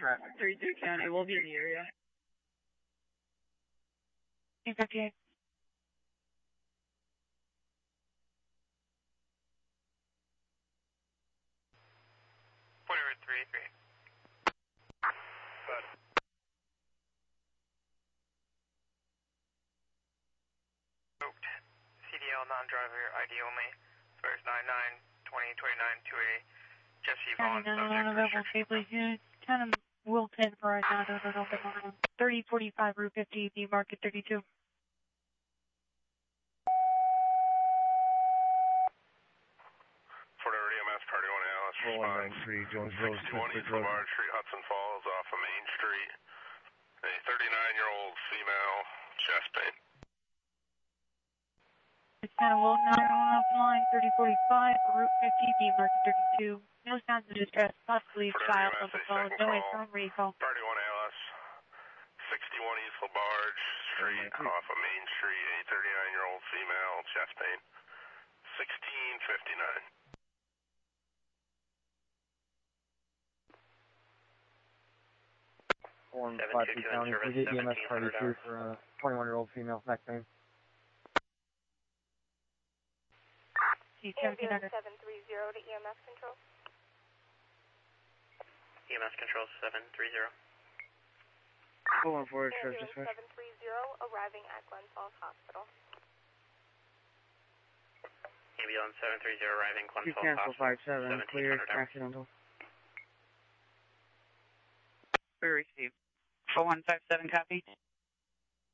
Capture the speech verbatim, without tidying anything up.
traffic. thirty-two County will be in the area. eight fifty-eight. Whatever, three three. Bud. Booked. C D L non-driver, I D only. First nine nine twenty twenty-nine two A. Jesse Vaughn, subject restriction. Please use ten of Wilton for a non open line. thirty forty-five Route fifty, B market thirty-two. Fort Edward E M S, Party one A L S, response. sixty-one East Lavard Street, Hudson Falls, off of Main Street. A thirty-nine-year-old female, chest pain. ten of Wilton, nine one open line, thirty forty-five Route fifty, B market thirty-two. No signs of distress, possibly child on the phone, no informed recall. Party one A L S, sixty-one East Labarge Street, off of Main Street, a thirty-nine-year-old female, chest pain. sixteen fifty-nine. One five two County, we get E M S party two for a twenty-one-year-old female, neck pain. seventeen hundred. seven three zero to E M S control. E M S control seven three zero. four one four, Sheriff Dispatch. seven three zero, arriving at Glen Falls Hospital. Ambulance seven three zero, arriving Glen Two Falls cancel Hospital. five seven, clear, accidental. We received. four one five seven, copy.